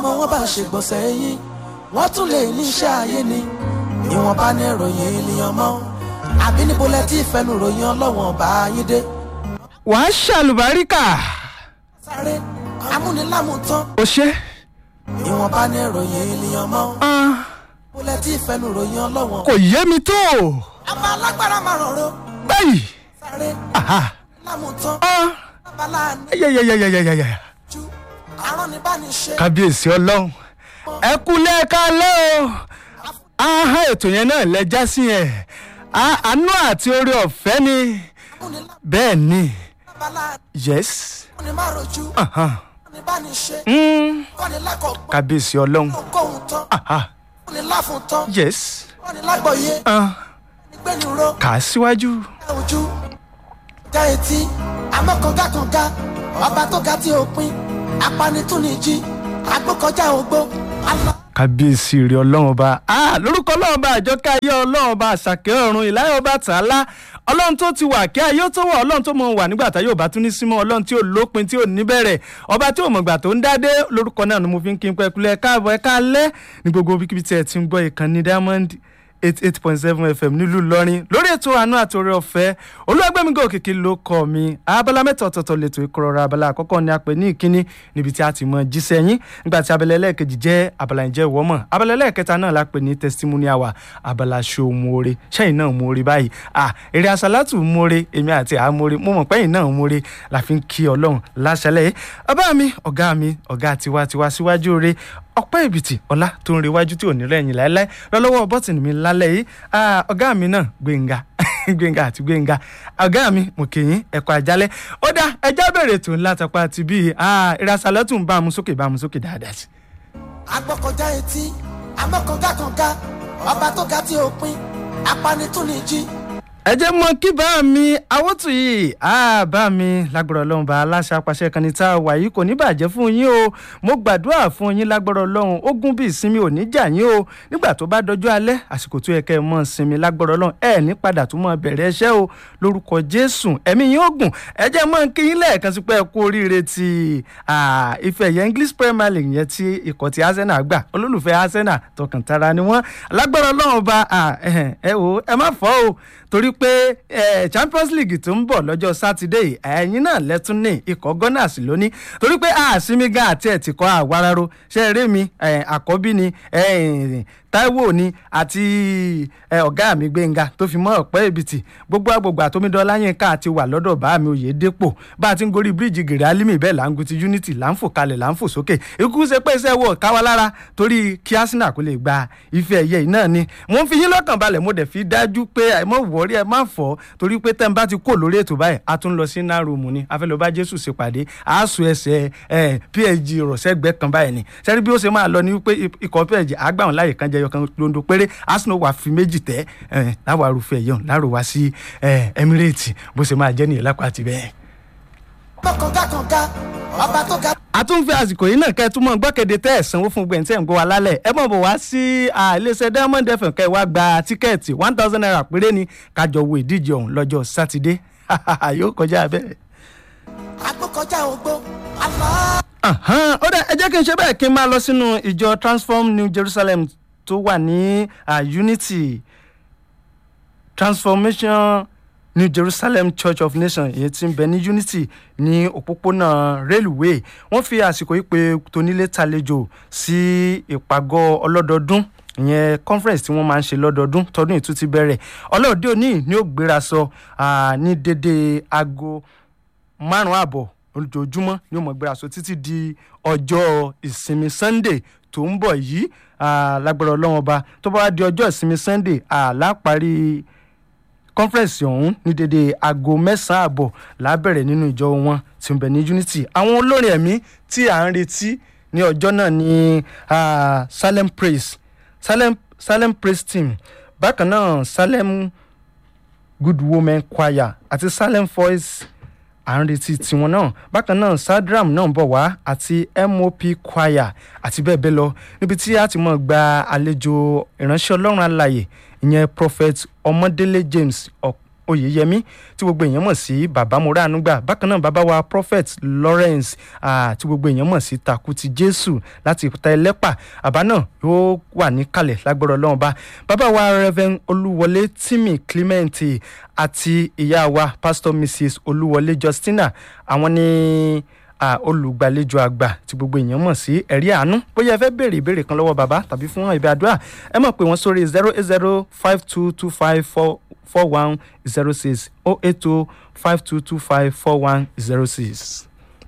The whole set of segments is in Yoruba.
ọmọ wọn bá ṣe gbọ̀nsẹ̀ yín wọ́n tún lè ní iṣẹ́ ayé ni ìwọ̀n bá ní ìròyìn ènìyàn mọ́ àbí níbo lẹ tí ìfẹ́nu ròyìn ọlọ́wọ̀n bá yín dé. wàá ṣàlùbáríkà. sáré amúnilámùtán. o ṣe. ìwọ̀n bá ní ìròyìn ènìyàn mọ́. níbo lẹ tí ìfẹ́nu ròyìn ọlọ́wọ̀n. kò yé mi tó. àmọ́ alágbára máa rọ̀rọ̀. báyìí. sáré lámùtán. yẹyẹyẹyẹyẹyẹ. àrùn ní bá ní ṣe. kábíyèsí ọlọ́run ẹ kú lẹ́ẹ̀kalẹ́ o. aha ètò yẹn náà lẹ́jà sí yẹn àánú àti oore ọ̀fẹ́ ni bẹ́ẹ̀ ni yes. kábíyèsí ọlọ́run yes. kà á síwájú. já etí amọ́kàngá ọba tó ga tí ó pin apanitúnijì agbókọjá ògbó. kábíyèsí rẹ ọlọ́run ọba lórúkọ ọlọ́run ọba àjọkẹ́ ayé ọlọ́run ọba àṣàkẹ́ ọ̀run ìláyọ̀ ọba tààlà ọlọ́run tó ti wà kí ayé tó wà ọlọ́run tó mọ̀ wà nígbà tá yóò bá tún ní símọ́ ọlọ́run tí ò lópin tí ò níbẹ̀rẹ̀ ọba tí ò mọ̀gbà tó ń dádé lórúkọ náà ni mo fi ń kí n pẹ́kulẹ̀ káàbọ̀ ẹ káalẹ́ ní gbogbo bíkíbi tí ẹ ti ń gbọ́ ìkànnì Diamond 88.7 FM nílùú Ìlọrin lórí ètò àánú àti oore ọ̀fẹ́ Olúwagbémiga Òkìkí ló kọ mi abala mẹ́ta ọ̀tọ̀ọ̀tọ̀ lètò ìkọrọ̀rọ̀ abala àkọ́kọ́ ni a pè ní ìkíní níbi tí a ti mọ jíṣẹ́ yín nígbà tí abala ẹlẹ́ẹ̀kejì jẹ́ abala ìjẹ́ ìwọ́mọ̀ abala ẹlẹ́ẹ̀kẹta náà la pè ní testimony hour abala ṣó mọ́ọ́rẹ́ ṣẹ́yìn náà mọ́ọ́rẹ́ báyìí èrè àṣàlátù mọ́ọ́rẹ́ èmi àti àmọ́ọ́rẹ́ mo mọ̀ pẹ́yìn náà mọ́ọ́rẹ́ la fi ń kí Ọlọ́run láṣálẹ́ ọba mi ọ̀gá tiwa síwájú rẹ̀ ọpẹ́ ìbìtì ọlá tó ń rewájú tí ò ní rẹ̀yìn láéláé lọ́lọ́wọ́ bọ́tìnì mi lálẹ́ yìí ọ̀gá mi náà Gbénga àti Gbénga ọ̀gá mi mo kì í ẹ̀kọ́ àjálẹ̀ ó dá ẹjá bẹ̀rẹ̀ tó ńlá tapá àti bíi ìrasàlọ́tù ń bá mu sókè dáadáa sí. agbọ́kọjá etí amọ́kàngá ọba tó ga tí ó pin apanitúnijì. ẹ jẹ́ mọ kí bá mi awótù yìí bá mi lágbára Ọlọ́run bá aláṣẹ apàṣẹ kan ní tá a wà yìí kò ní bàjẹ́ fún yín o mo gbàdúrà fún yín lágbára Ọlọ́run ogun bí ìsinmi ò ní jà yín o nígbà tó bá dọjọ́ alẹ́ àsìkò tó yẹ kẹ́ ẹ mọ́ sinmi lágbára Ọlọ́run ẹ ní padà tó mọ́ bẹ̀rẹ̀ iṣẹ́ o lórúkọ Jésù ẹ̀mí yín ó gùn ẹ jẹ́ mọ́ kí yín lẹ́ẹ̀kan sí pé ẹ kú oríire ti ife ẹ̀yẹ English Premier League yẹn tí ikọ̀ ti Arsenal gbà olólùfẹ́ Arsenal tọkàntara ni wọ́n lágbára Ọlọ́run bá ẹ wò ẹ má fọ́ o torí pé Champions League tó ń bọ̀ lọ́jọ́ sátidé ẹ̀yin náà lẹ́tún ní ikọ̀ Gunners lónìí torí pé àṣìmí gan àti ẹ̀ ti kọ́ àwararo ṣe eré mi àkọ́bí ni Táíwò ni àti ọ̀gá mi Gbénga tó fi mọ́ ọ̀pẹ́ ìbìtì gbogbo àtòmídọ́lá Yínká àti wà lọ́dọ̀ bá mi Oyèdépò bá a ti ń gorí bíríìjì gèrè Álímì bẹ́ẹ̀ là ń gun ti Unity là ń fò kalẹ̀ là ń fò sókè ikú ṣe pé iṣẹ́ wọ̀ káwa lára torí kí Arsenal kó lè gba ife ẹ̀yẹ yìí náà ni mo ń fi yín lọ́kàn balẹ̀ mo dẹ̀ fi dájú pé ẹ mọ̀ wọ́rí ẹ má fọ́ torí pé tẹ́ ń bá ti kó lórí ètò báyìí a tún lọ sí náírùmù ni a fẹ́ lọ bá Jésù ṣèpàdé àásù ẹsẹ̀ PSG rọ̀ṣẹ́gbẹ́ kan báyìí ni sẹ́rí bí ó ṣe máa lọ ní wípé ikọ̀ PSG àgbà wọn láyè kan jẹyọ kan londo péré Arsenal wà fi méjì tẹ́ láwa arúfẹ́ yẹn láàrò wá sí Emirates bó ṣe máa jẹ́ nìyẹn lápá àti bẹ́ẹ̀. a tún fi àsìkò yìí náà kẹ́ ẹ tún mọ̀ gbọ́kẹ̀dẹ̀ tẹ́ ẹ̀ sanwó fún gbẹ̀ǹtẹ̀ ń gbọ́ wa lálẹ́ ẹ mọ̀ bọ̀ wá sí iléeṣẹ́ Diamond FM kẹ́ ẹ wá gba tíkẹ́ẹ̀tì 1000 naira péré ni kájọ wo ìdíje ọ̀hún lọ́jọ́ sátidé yóò kọjá bẹ́ẹ̀. agbókọjá ògbó ó dá ẹ jẹ́ kí n ṣe bẹ́ẹ̀ kí n máa lọ sínú ìjọ Transform New Jerusalem tó wà ní Unity Transformation New Jerusalem Church of Nations èyí tí ń bẹ ní Unity ní òpópónà railway wọ́n fi àsìkò yìí pé tónílé tàlejò sí ìpàgọ́ ọlọ́dọọdún ìyẹn conference tí wọ́n máa ń ṣe lọ́dọọdún tọdún ìtú ti bẹ̀rẹ̀ ọlọ́ọ̀dẹ́ òní ni ó gbéra sọ ní dédé aago 5:30 ojoojúmọ́ ni ó mọ̀ gbéra sọ títí di ọjọ́ ìsinmi Sunday tó ń bọ̀ yìí lágbára Ọlọ́run ọba tó bá wá di ọjọ́ ìsinmi Sunday láparí conference ọ̀hún ní dédé aago 9:30 lábẹ̀rẹ̀ nínú ìjọ wọn tí ń bẹ ní Unity àwọn olórin ẹ̀mí tí à ń retí ní ọjọ́ náà ní Salem Praise Team bákan náà Salem Good Women Choir àti Salem Voice à ń retí tiwọn náà bákan náà Sadram náà ń bọ̀ wá àti MOP Choir àti bẹ́ẹ̀ bẹ́ẹ̀ lọ níbi tí a ti mọ̀ gba àlejò ìránṣẹ́ Ọlọ́run alààyè ìyẹn Prophet Ọmọdélé James oyeyemi tí gbogbo èèyàn mọ̀ sí bàbá moranugba. Bákan náà bàbá wa prophet Lawrence tí gbogbo èèyàn mọ̀ sí Takuti Jésù láti ìpútà ẹlẹ́pà. Àbá náà yóò wà níkàlẹ̀ lágbára Ọlọ́run bá. Bàbá wa Reverend Olúwọlé Timi Clement àti ìyá wa Pastor Mrs Olúwọlé Justina, àwọn ní olùgbàlejò àgbà tí gbogbo èèyàn mọ̀ sí ẹ̀rí àánú. Bóyá ẹ fẹ́ béèrè ìbéèrè kan lọ́wọ́ bàbá tàbí fún ìbí àdúrà, ẹ mọ̀ pé wọ́n sórí 08052254106 08052254106.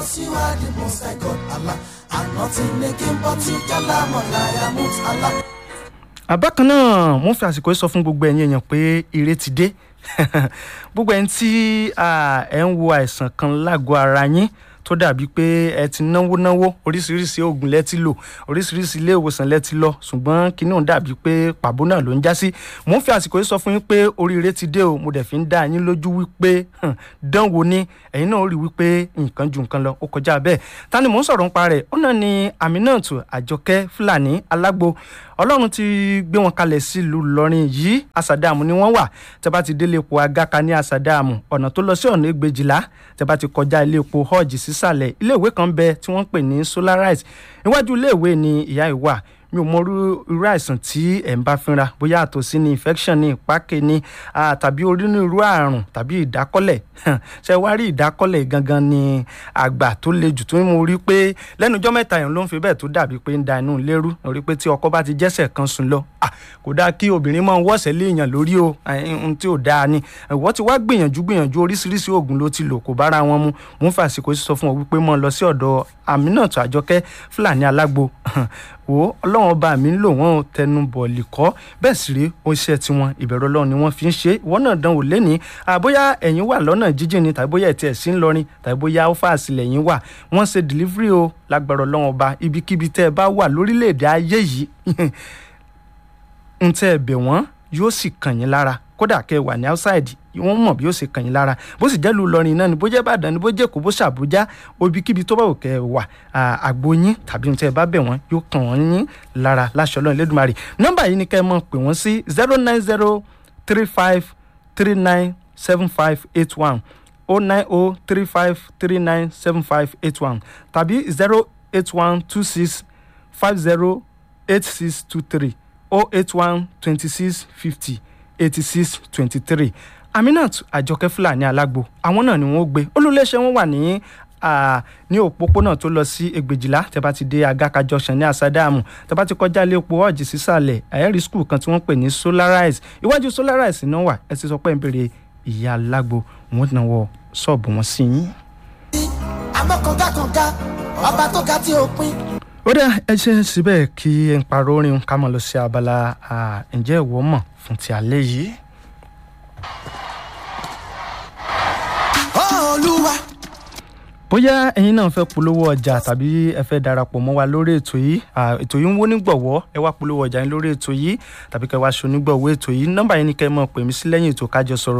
Àbákan náà mo fi àsìkò sọ fún gbogbo ẹ̀yin èèyàn pé ire ti dé. Gbogbo ẹni tí ẹ ń wo àìsàn kan lágọ̀ọ́ ara yín tó dàbí pé ẹ ti náwó oríṣiríṣi oògùn lẹ ti lò, oríṣiríṣi ilé ìwòsàn lẹ ti lọ, ṣùgbọ́n kíní òun dàbí pé pàbó náà ló ń já sí. Mo ń fi àsìkò yìí sọ fún yín pé oríire ti dé o. Mo dẹ̀ fi ń dá yín lójú wípé dánwò ni ẹ̀yin náà rí wípé nǹkan ju nǹkan lọ, ó kọjá bẹ́ẹ̀. Ta ni mò ń sọ̀rọ̀ nípa rẹ̀? Ó náà ni Aminatu Àjọkẹ́ Fúlàní Alágbo. Ọlọ́run ti gbé wọn kalẹ̀ sílùú Ìlọrin yìí. Asàdáàmù ni wọ́n wà. Tẹ́ bá ti délé epo Agáka ní Asàdáàmù, ọ̀nà tó lọ sí ọ̀nà Ẹgbẹ̀jìlá, tẹ́ bá ti kọjá ilé epo Hajj sísàlẹ̀, iléèwé kan bẹ tí wọ́n ń pè ní Solarise. Níwájú iléèwé ni ìyá ìwà. Mi ò mọ irú àìsàn tí ẹ̀ ń bá fínra, bóyá àtòsí ni, infection ni, ìpákè ni, tàbí onírúurú àrùn tàbí ìdákọ́lẹ̀. Ṣé wá rí ìdákọ́lẹ̀ gangan ni àgbà tó le jù tó mo rí pé lẹ́nu ọjọ́ mẹ́ta yẹn ló ń fi bẹ́ẹ̀ tó dàbí pé ń da inú lérú. Rí pé tí ọkọ bá ti jẹ́sẹ̀ kan sùn lọ, kò dáa kí obìnrin máa wọ́sẹ̀ léèyàn lórí o, ohun tí ò dáa ni. Ìwọ ti wá gbìyànjú oríṣiríṣi oògùn ló ti lò, kò bára wọn mu. Mo ń fàsìkò sọ fún ọ wípé mo lọ sí ọ̀dọ̀ Aminatu Àjọkẹ́ Fúlàní Alágbo. Wo Ọlọ́run ọba mi ń lò wọ́n tẹnu bọ̀ọ̀lì kọ́, bẹ́ẹ̀ sì rí oṣẹ́ tiwọn ìbẹ̀rù Ọlọ́run ni wọ́n fi ń ṣe. Ìwọ náà dánwò lẹ́ni, bóyá ẹ̀yin wà lọ́nà jíjìn ni, tàbí bóyá ẹ̀tì ẹ̀sìn lọrin, tàbí bóyá ó fà sílẹ̀ yín wà, wọ́n ṣe delivery o lágbára Ọlọ́run ọba. Ibikíbi tẹ́ ẹ bá wà lórílẹ̀‐èdè ayé yìí ń tẹ́ ẹ bẹ̀ wọ́n yóò sì kàn yín lára. Kódà kẹ́ ẹ wà ní outside, wọ́n mọ̀ bí ó ṣe kàn yín lára. Bó sì jẹ́ lu Ìlọrin náà ni, bó jẹ́ Ìbàdàn ni, bó jẹ́ Èkó, bó ṣàbújá, ibikíbi tó bá wò kẹ́ ẹ wà, àgbo yín tàbí tẹ́ ẹ bá bẹ̀ wọ́n yóò kàn wọ́n yín lára láṣọ Ọlọ́run Elédùmarè. Nọ́mbà yìí ni kẹ́ ẹ mọ̀ pé wọ́n sí 09035397581 09035397581 tàbí 08126508623 08126508623. Aminatu Àjọkẹ́ Fúlàní Alágbo, àwọn náà ni wọ́n gbé. Olúléeṣẹ́ wọn wà ní òpópónà tó lọ sí Ẹgbẹ̀jìlá. Tẹ́ bá ti dé Agáka Junction ní Asàdáàmù, tẹ́ bá ti kọjá ilé epo Hajj sísàlẹ̀, ẹ̀rí school kan tí wọ́n pè ní Solarise. Iwájú Solarise náà wà. Ẹ ti sọ pé ń béèrè ìyá Alágbo, wọ́n náà wọ ṣọ́ọ̀bù wọn sí yín. àmọ́ kọ̀ǹkà ọba tó ga tí ó pín. Ó dá ẹ ṣe síbẹ̀ kí n parọ́ orin ká mọ̀ lọ sí abala ǹjẹ́ ìwọ mọ̀ fún ti alẹ́ yìí. Olúwa. Bóyá ẹ̀yin náà fẹ́ polówó ọjà tàbí ẹ fẹ́ darapọ̀ mọ́ wa lórí ètò yìí, ètò yìí ń wó nígbọ̀wọ́, ẹ wá polówó ọjà yín lórí ètò yìí tàbí kẹ́ wá ṣonígbọ̀wọ́ ètò yìí. Nọ́mbà yín ni kẹ́ mọ̀ pè mí sí lẹ́yìn ètò kájọ sọ̀rọ̀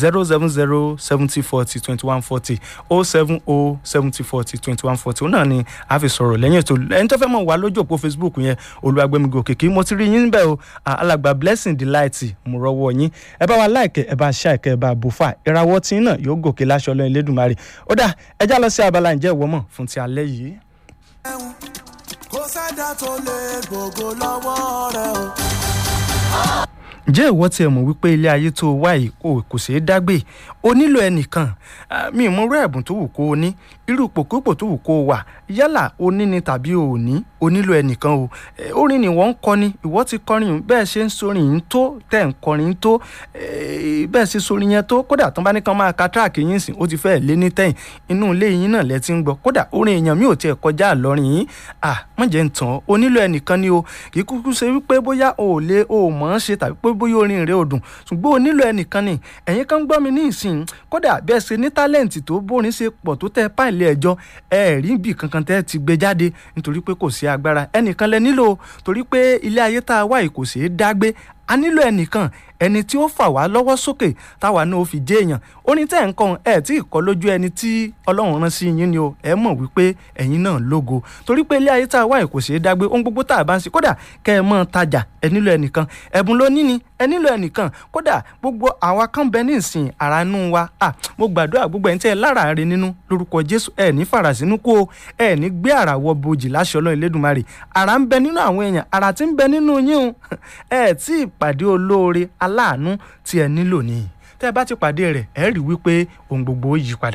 07070402140 07070402140. Ó náà ni a fi sọ̀rọ̀ lẹ́yìn ètò. Ẹni tó fẹ́ mọ̀ wá lójú òpó Facebook yẹn, Olúwagbémigòkè, mo ti rí yín níbẹ̀ o. Alàgbà Blessing Delight, mo rọ́wọ́ yín. Ẹ bá wa like, ẹ bá share, ẹ bá bùfà. Ìràwọ̀ tí náà yóò gòkè láṣọ Ọlọ́run Elédùmarè. Ó dá ẹjá lọ sí abala ǹjẹ́ ìwọ mọ̀ fún ti alẹ́ yìí. Kò sẹ́dá tó lè gbogbo lọ́wọ́ rẹ̀ o. Ǹjẹ́ ìwọ tiẹ̀ mọ̀ wípé ilé ayé tó wà yìí kò ṣeé dágbé? O nílò ẹnìkan. Mi ò mọ irú ẹ̀bùn tó wù kó o ní, irú ipòkípò tó wù kó o wà, yálà o ní ni tàbí o ò ní, o nílò ẹnìkan o. Orin ni wọ́n ń kọ ni, ìwọ ti kọrin bẹ́ẹ̀ ṣe ń sorin yìí tó, tẹ̀ ń kọrin tó, bẹ́ẹ̀ ṣe sorin yẹn tó. Kódà tán bá ní kan máa ka tíráàkì yín sìn, ó ti fẹ́ẹ̀ lé ní tẹ̀yìn. Inú ilé yín náà lẹ ti ń gbọ́. Kódà orin èèyàn mi ò tiẹ̀ kọjá àlọ́rin yín. Má jẹ́ ń tàn, o nílò ẹnìkan ni o. Kì í kúkú ṣe wípé bóyá o ò mọ̀ ọ́n ṣe tàbí pé bóyá orin rẹ̀ ò dùn, ṣùgbọ́n o nílò ẹnìkan ni. Ẹ̀yin kan gbọ́ mi ní ìsìn, kódà bẹ́ẹ̀ ṣe ní tálẹ́ǹtì tó bórin ṣe pọ̀ tó tẹ́ páìlì ẹjọ́, rí bí kankan tẹ́ ti gbé jáde nítorí pé kò sí agbára. Ẹnìkan lẹ nílò, torí pé ilé ayé tá a wà yìí kò ṣeé dágbé. a nílò ẹnìkan ẹni tí ó fà wá lọ́wọ́ sókè táwa náà ó fi jẹ́ èèyàn orin tẹ́ ń kọ́ ẹ̀ tí ì kọ́ lójú ẹni tí ọlọ́run rán sí yín ni o ẹ mọ̀ wípé ẹ̀yin náà lógo torí pé ilé ayé tá a wáyé kò ṣeé dágbé ohun gbogbo tá a bá ń ṣe kódà kẹ́ ẹ mọ́ tajà ẹ nílò ẹnìkan ẹ̀bùn ló ní ni ẹ nílò ẹnìkan kódà gbogbo àwa kan bẹ ní ìsìn ara nú wa mo gbàdúrà gbogbo ẹni tẹ́ ẹ lára rẹ nínú lórúkọ Jésù ẹ ní fàràsínú kó o ẹ ní gbé ara wọ bojì láṣẹ Ọlọ́run Elédùmarè ara ń bẹ nínú àwọn èèyàn ara tí ń bẹ nínú yín o ẹ tí ì pàdé olóore aláàánú tí ẹ nílò ni tẹ́ ẹ bá ti pàdé rẹ̀ ẹ rí wípé ohun gbogbo yí padà.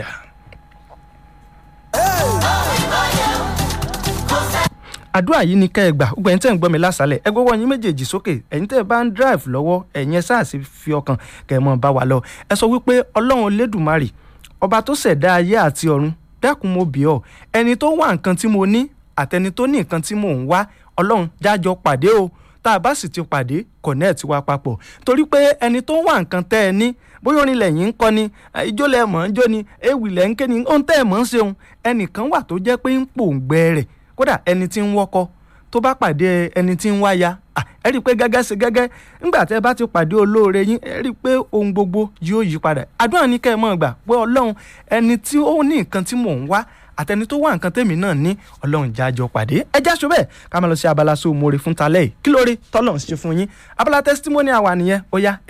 àdúrà yìí ni kẹ́ ẹ gbà gbogbo ẹ̀yin tẹ́ ń gbọ́ mi lásàlẹ̀ ẹ gbọ́wọ́ yín méjèèjì sókè ẹ̀yin tẹ́ ẹ bá ń drive lọ́wọ́ ẹ̀yin ẹ sáà sì fi ọkàn kẹ́ ẹ mọ́ bá wa lọ ẹ sọ wípé Ọlọ́run Elédùmarè ọba tó ṣẹ̀dá ayé àti ọ̀run dákun mo bì ọ́ ẹni tó wá nǹkan tí mo ní àtẹni tó ní nǹkan tí mò ń wá Ọlọ́run jájọ pàdé o tá a bá sì ti pàdé connect wa papọ̀ torí pé ẹni tó ń wá nǹkan tẹ́ ẹ ní bóyá orin lẹ́yìn ń kọ́ ni ijó lẹ́ mọ̀ ń jó ni ewì lẹ́ ń ké ni ohun tẹ́ ẹ mọ̀ ń ṣeun ẹnìkan wà tó jẹ́ pé ń pòǹgbẹ rẹ̀ kódà ẹni tí ń wọ́kọ́ tó bá pàdé ẹni tí ń wáya ẹ rí i pé gẹ́gẹ́ sí gẹ́gẹ́ nígbà tẹ́ bá ti pàdé olóore yín ẹ rí i pé ohun gbogbo yóò yí padà àdúrà ní kẹ́ ẹ mọ̀ gbà pé Ọlọ́run ẹni tí ó ní nǹkan tí mò ń wá àtẹni tó wá nǹkan tèmi náà ní Ọlọ́run jájọ pàdé ẹ já ṣọ bẹ́ẹ̀ ká máa lọ sí abala sóò mórè fún talẹ́ yìí kí lóore tọ́lọ́run ṣe fún yín abala testimony àwa nìyẹn ó yá